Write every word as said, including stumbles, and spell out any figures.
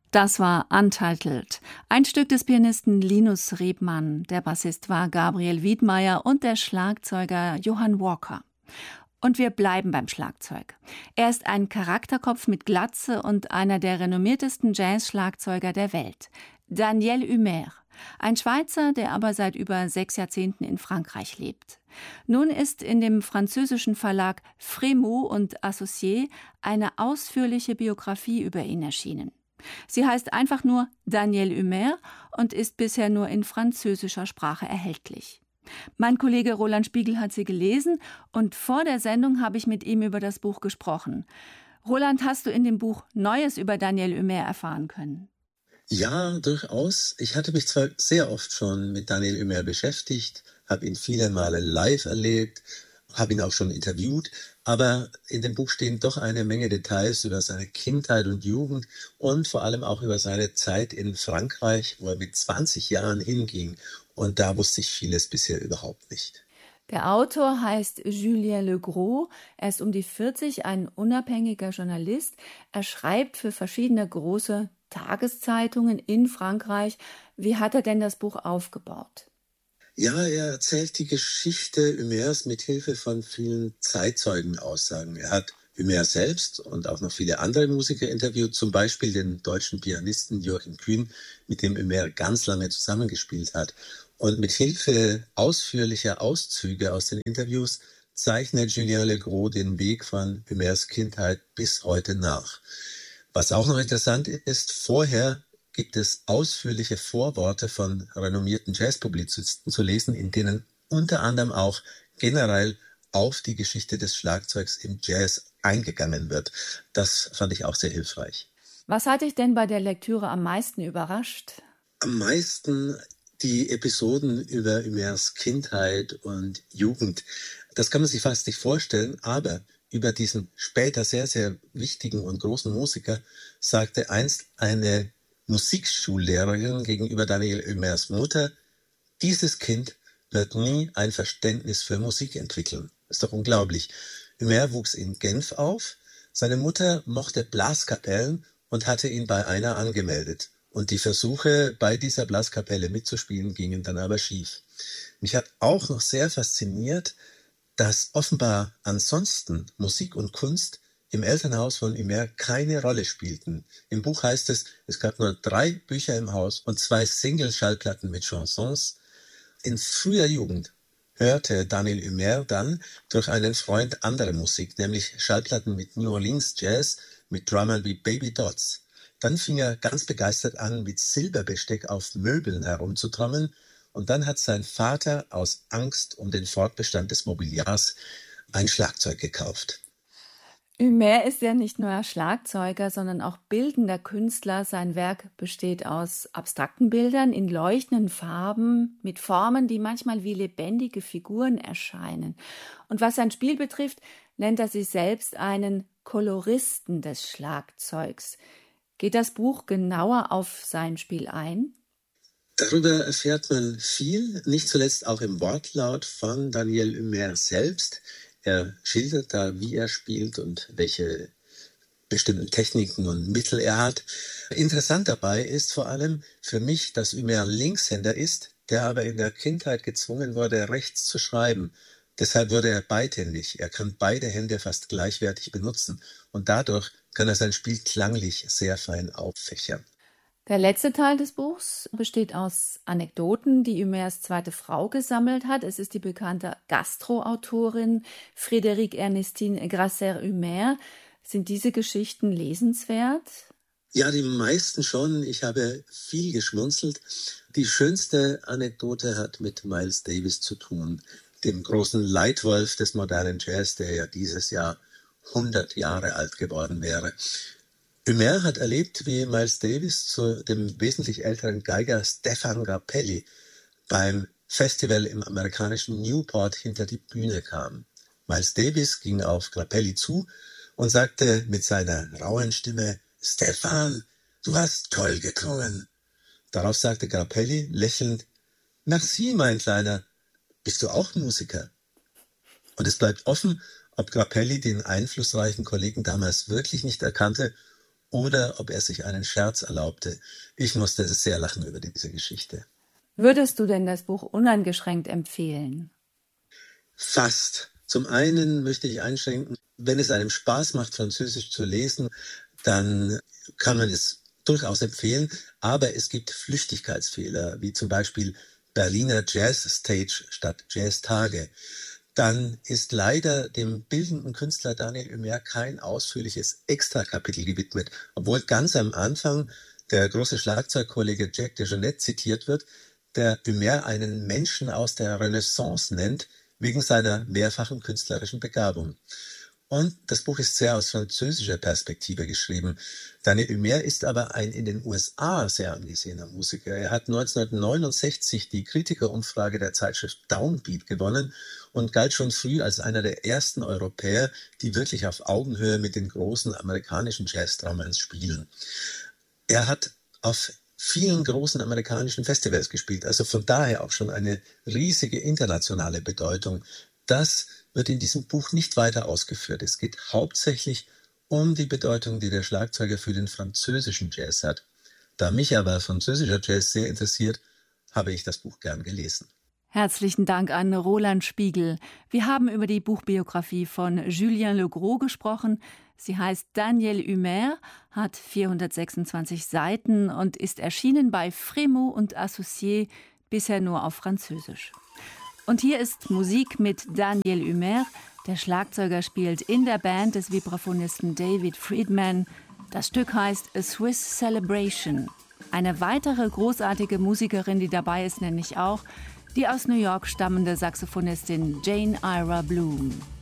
Das war Untitled, ein Stück des Pianisten Linus Rebmann. Der Bassist war Gabriel Wiedmeier und der Schlagzeuger Johann Walker. Und wir bleiben beim Schlagzeug. Er ist ein Charakterkopf mit Glatze und einer der renommiertesten Jazz-Schlagzeuger der Welt. Daniel Humer, ein Schweizer, der aber seit über sechs Jahrzehnten in Frankreich lebt. Nun ist in dem französischen Verlag Frémaux und Associés eine ausführliche Biografie über ihn erschienen. Sie heißt einfach nur Daniel Humer und ist bisher nur in französischer Sprache erhältlich. Mein Kollege Roland Spiegel hat sie gelesen und vor der Sendung habe ich mit ihm über das Buch gesprochen. Roland, hast du in dem Buch Neues über Daniel Humer erfahren können? Ja, durchaus. Ich hatte mich zwar sehr oft schon mit Daniel Humer beschäftigt, habe ihn viele Male live erlebt, habe ihn auch schon interviewt, aber in dem Buch stehen doch eine Menge Details über seine Kindheit und Jugend und vor allem auch über seine Zeit in Frankreich, wo er mit zwanzig Jahren hinging. Und da wusste ich vieles bisher überhaupt nicht. Der Autor heißt Julien Legros. Er ist um die vierzig, ein unabhängiger Journalist. Er schreibt für verschiedene große Tageszeitungen in Frankreich. Wie hat er denn das Buch aufgebaut? Ja, er erzählt die Geschichte Humers mit Hilfe von vielen Zeitzeugenaussagen. Er hat Humer selbst und auch noch viele andere Musiker interviewt, zum Beispiel den deutschen Pianisten Joachim Kühn, mit dem Humer ganz lange zusammengespielt hat. Und mit Hilfe ausführlicher Auszüge aus den Interviews zeichnet Julien Legros den Weg von Humers Kindheit bis heute nach. Was auch noch interessant ist, vorher gibt es ausführliche Vorworte von renommierten Jazzpublizisten zu lesen, in denen unter anderem auch generell auf die Geschichte des Schlagzeugs im Jazz eingegangen wird. Das fand ich auch sehr hilfreich. Was hat dich denn bei der Lektüre am meisten überrascht? Am meisten die Episoden über Humers Kindheit und Jugend. Das kann man sich fast nicht vorstellen, aber über diesen später sehr, sehr wichtigen und großen Musiker sagte einst eine Musikschullehrerin gegenüber Daniel Humers Mutter: Dieses Kind wird nie ein Verständnis für Musik entwickeln. Ist doch unglaublich. Humer wuchs in Genf auf. Seine Mutter mochte Blaskapellen und hatte ihn bei einer angemeldet. Und die Versuche, bei dieser Blaskapelle mitzuspielen, gingen dann aber schief. Mich hat auch noch sehr fasziniert, dass offenbar ansonsten Musik und Kunst im Elternhaus von Humer keine Rolle spielten. Im Buch heißt es, es gab nur drei Bücher im Haus und zwei Single-Schallplatten mit Chansons. In früher Jugend hörte Daniel Humer dann durch einen Freund andere Musik, nämlich Schallplatten mit New Orleans Jazz, mit Drummern wie Baby Dodds. Dann fing er ganz begeistert an, mit Silberbesteck auf Möbeln herumzutrommeln, und dann hat sein Vater aus Angst um den Fortbestand des Mobiliars ein Schlagzeug gekauft. Humer ist ja nicht nur Schlagzeuger, sondern auch bildender Künstler. Sein Werk besteht aus abstrakten Bildern in leuchtenden Farben mit Formen, die manchmal wie lebendige Figuren erscheinen. Und was sein Spiel betrifft, nennt er sich selbst einen Koloristen des Schlagzeugs. Geht das Buch genauer auf sein Spiel ein? Darüber erfährt man viel, nicht zuletzt auch im Wortlaut von Daniel Humer selbst. Er schildert da, wie er spielt und welche bestimmten Techniken und Mittel er hat. Interessant dabei ist vor allem für mich, dass Humer Linkshänder ist, der aber in der Kindheit gezwungen wurde, rechts zu schreiben. Deshalb wurde er beidhändig. Er kann beide Hände fast gleichwertig benutzen und dadurch kann er sein Spiel klanglich sehr fein auffächern. Der letzte Teil des Buchs besteht aus Anekdoten, die Humers zweite Frau gesammelt hat. Es ist die bekannte Gastro-Autorin Frédérique Ernestine Grasser-Humer. Sind diese Geschichten lesenswert? Ja, die meisten schon. Ich habe viel geschmunzelt. Die schönste Anekdote hat mit Miles Davis zu tun, dem großen Leitwolf des modernen Jazz, der ja dieses Jahr hundert Jahre alt geworden wäre. Humer hat erlebt, wie Miles Davis zu dem wesentlich älteren Geiger Stéphane Grappelli beim Festival im amerikanischen Newport hinter die Bühne kam. Miles Davis ging auf Grappelli zu und sagte mit seiner rauen Stimme: »Stéphane, du hast toll geklungen.« Darauf sagte Grappelli lächelnd: »Merci, mein Kleiner. Bist du auch Musiker?« Und es bleibt offen, ob Grappelli den einflussreichen Kollegen damals wirklich nicht erkannte oder ob er sich einen Scherz erlaubte. Ich musste sehr lachen über diese Geschichte. Würdest du denn das Buch uneingeschränkt empfehlen? Fast. Zum einen möchte ich einschränken, wenn es einem Spaß macht, Französisch zu lesen, dann kann man es durchaus empfehlen, aber es gibt Flüchtigkeitsfehler, wie zum Beispiel Berliner Jazz Stage statt Jazztage. Dann ist leider dem bildenden Künstler Daniel Humer kein ausführliches Extrakapitel gewidmet, obwohl ganz am Anfang der große Schlagzeugkollege Jack DeJohnette zitiert wird, der Humer einen Menschen aus der Renaissance nennt, wegen seiner mehrfachen künstlerischen Begabung. Und das Buch ist sehr aus französischer Perspektive geschrieben. Daniel Humer ist aber ein in den U S A sehr angesehener Musiker. Er hat neunzehnhundertneunundsechzig die Kritikerumfrage der Zeitschrift Downbeat gewonnen und galt schon früh als einer der ersten Europäer, die wirklich auf Augenhöhe mit den großen amerikanischen Jazz-Drummers spielen. Er hat auf vielen großen amerikanischen Festivals gespielt, also von daher auch schon eine riesige internationale Bedeutung. Das wird in diesem Buch nicht weiter ausgeführt. Es geht hauptsächlich um die Bedeutung, die der Schlagzeuger für den französischen Jazz hat. Da mich aber französischer Jazz sehr interessiert, habe ich das Buch gern gelesen. Herzlichen Dank an Roland Spiegel. Wir haben über die Buchbiografie von Julien Legros gesprochen. Sie heißt Daniel Humer, hat vierhundertsechsundzwanzig Seiten und ist erschienen bei Frémaux und Associés, bisher nur auf Französisch. Und hier ist Musik mit Daniel Humer. Der Schlagzeuger spielt in der Band des Vibraphonisten David Friedman. Das Stück heißt A Swiss Celebration. Eine weitere großartige Musikerin, die dabei ist, nenne ich auch die aus New York stammende Saxophonistin Jane Ira Bloom.